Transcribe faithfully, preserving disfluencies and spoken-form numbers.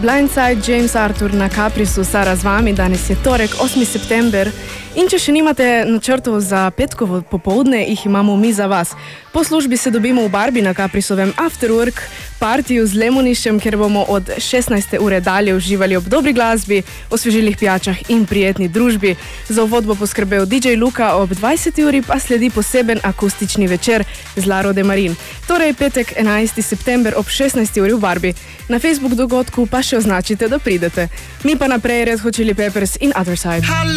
Blindside, James Arthur na Caprisu, Sara z vami. Danes je torek, osmi september. In če še nimate načrtov za petkovo popoldne, jih imamo mi za vas. Po službi se dobimo v Barbi na Caprisovem afterwork partiju z Lemonišem, kjer bomo od šestnajste ure dalje uživali ob dobri glasbi, osvežilih pijačah in prijetni družbi. Za uvod bo poskrbel D J Luka, ob dvajseti uri pa sledi poseben akustični večer z Laro de Marin. Torej petek enajsti september ob šestnajsti uri v Barbi. Na Facebook dogodku pa še označite, da pridete. Mi pa naprej Red Hot Chili Peppers in Other Side.